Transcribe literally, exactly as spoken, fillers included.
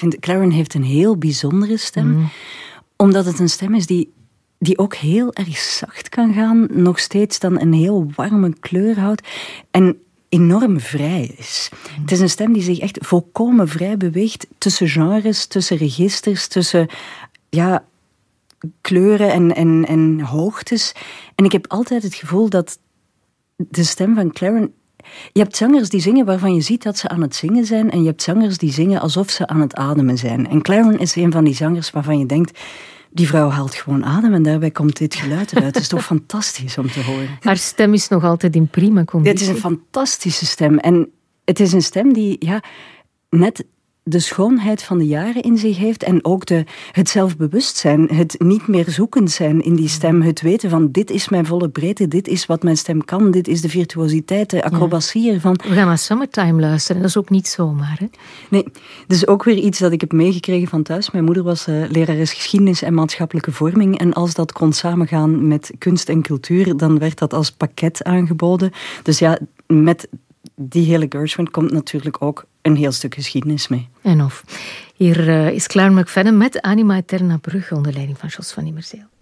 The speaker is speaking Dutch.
vind, Claren heeft een heel bijzondere stem. Mm. Omdat het een stem is die, die ook heel erg zacht kan gaan. Nog steeds dan een heel warme kleur houdt. En enorm vrij is. Mm. Het is een stem die zich echt volkomen vrij beweegt tussen genres, tussen registers, tussen ja, kleuren en, en, en hoogtes. En ik heb altijd het gevoel dat de stem van Claren... Je hebt zangers die zingen waarvan je ziet dat ze aan het zingen zijn, en je hebt zangers die zingen alsof ze aan het ademen zijn. En Claren is een van die zangers waarvan je denkt, die vrouw haalt gewoon adem en daarbij komt dit geluid eruit. Het is toch fantastisch om te horen. Haar stem is nog altijd in prima conditie. Dit is een fantastische stem. En het is een stem die ja, net de schoonheid van de jaren in zich heeft en ook de, het zelfbewustzijn, het niet meer zoekend zijn in die stem, het weten van dit is mijn volle breedte, dit is wat mijn stem kan, dit is de virtuositeit, de acrobatie ja. ervan. We gaan naar Summertime luisteren, dat is ook niet zomaar. Hè? Nee, dat is ook weer iets dat ik heb meegekregen van thuis. Mijn moeder was uh, lerares geschiedenis en maatschappelijke vorming en als dat kon samengaan met kunst en cultuur, dan werd dat als pakket aangeboden. Dus ja, met die hele Gershwin komt natuurlijk ook een heel stuk geschiedenis mee. En of. Hier uh, is Claren McFadden met Anima Eterna Brugge onder leiding van Jos van Immerzeel.